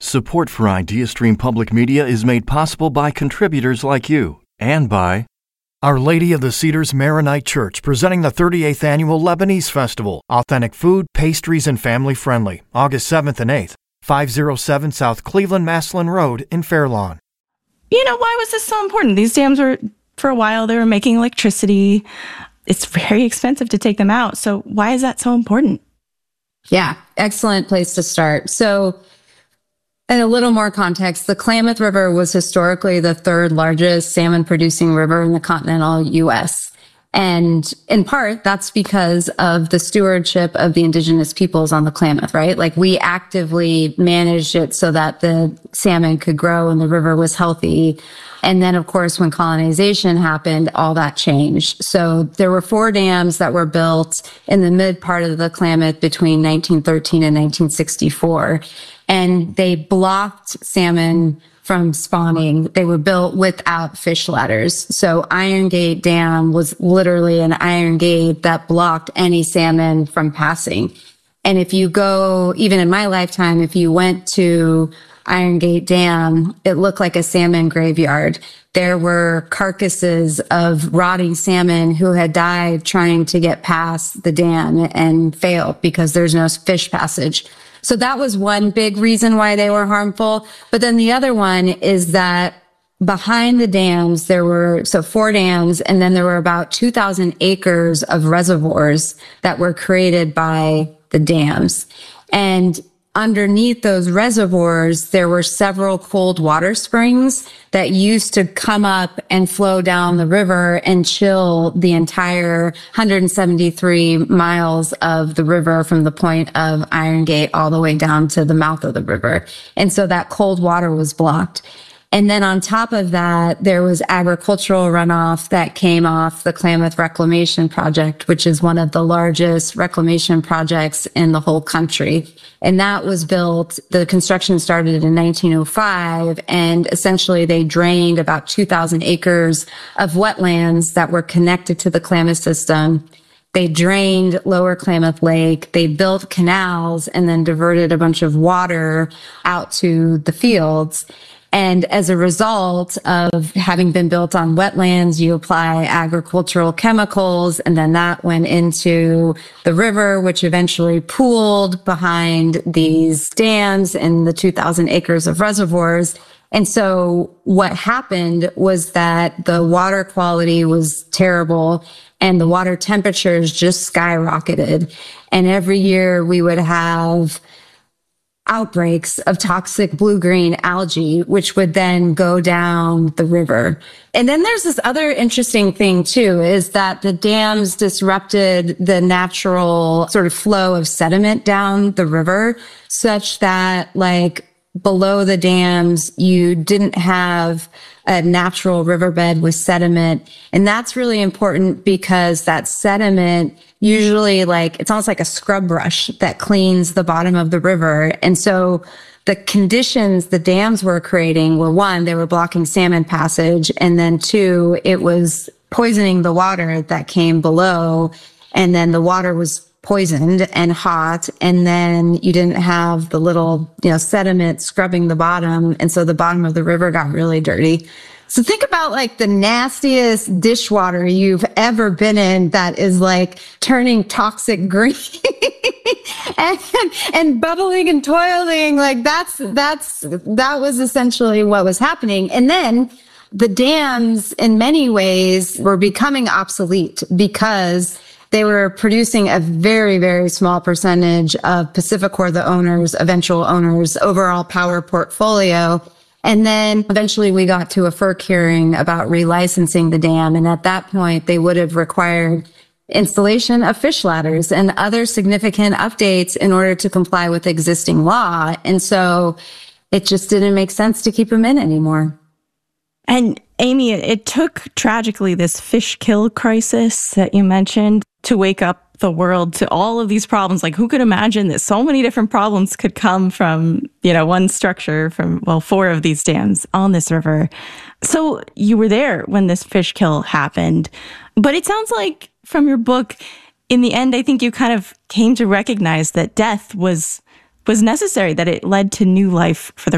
Support for IdeaStream Public Media is made possible by contributors like you and by Our Lady of the Cedars Maronite Church, presenting the 38th Annual Lebanese Festival. Authentic food, pastries, and family-friendly. August 7th and 8th, 507 South Cleveland Maslin Road in Fairlawn. Why was this so important? These dams were, for a while, they were making electricity. It's very expensive to take them out. So why is that so important? Yeah, excellent place to start. So, in a little more context, the Klamath River was historically the third largest salmon producing river in the continental U.S. And in part, that's because of the stewardship of the indigenous peoples on the Klamath, right? Like, we actively managed it so that the salmon could grow and the river was healthy. And then, of course, when colonization happened, all that changed. So there were 4 dams that were built in the mid part of the Klamath between 1913 and 1964. And they blocked salmon from spawning. They were built without fish ladders. So Iron Gate Dam was literally an iron gate that blocked any salmon from passing. And if you go, even in my lifetime, if you went to Iron Gate Dam, it looked like a salmon graveyard. There were carcasses of rotting salmon who had died trying to get past the dam and failed because there's no fish passage. So that was one big reason why they were harmful. But then the other one is that behind the dams, there were 4 dams, and then there were about 2,000 acres of reservoirs that were created by the dams. And underneath those reservoirs, there were several cold water springs that used to come up and flow down the river and chill the entire 173 miles of the river from the point of Iron Gate all the way down to the mouth of the river. And so that cold water was blocked. And then on top of that, there was agricultural runoff that came off the Klamath Reclamation Project, which is one of the largest reclamation projects in the whole country. And that was built, the construction started in 1905, and essentially they drained about 2,000 acres of wetlands that were connected to the Klamath system. They drained Lower Klamath Lake, they built canals, and then diverted a bunch of water out to the fields. And as a result of having been built on wetlands, you apply agricultural chemicals, and then that went into the river, which eventually pooled behind these dams and the 2,000 acres of reservoirs. And so what happened was that the water quality was terrible and the water temperatures just skyrocketed. And every year we would have outbreaks of toxic blue-green algae, which would then go down the river. And then there's this other interesting thing too, is that the dams disrupted the natural sort of flow of sediment down the river, such that below the dams, you didn't have a natural riverbed with sediment. And that's really important because that sediment usually it's almost like a scrub brush that cleans the bottom of the river. And so the conditions the dams were creating were, 1, they were blocking salmon passage. And then 2, it was poisoning the water that came below. And then the water was poisoned and hot, and then you didn't have the little, sediment scrubbing the bottom, and so the bottom of the river got really dirty. So think about the nastiest dishwater you've ever been in that is turning toxic green and bubbling and toiling. That was essentially what was happening. And then the dams in many ways were becoming obsolete because they were producing a very, very small percentage of PacifiCorp, the owners, eventual owners' overall power portfolio. And then eventually we got to a FERC hearing about relicensing the dam. And at that point, they would have required installation of fish ladders and other significant updates in order to comply with existing law. And so it just didn't make sense to keep them in anymore. And Amy, it took tragically this fish kill crisis that you mentioned to wake up the world to all of these problems. Who could imagine that so many different problems could come from, one structure from, 4 of these dams on this river. So you were there when this fish kill happened. But it sounds like from your book, in the end, I think you kind of came to recognize that death was necessary, that it led to new life for the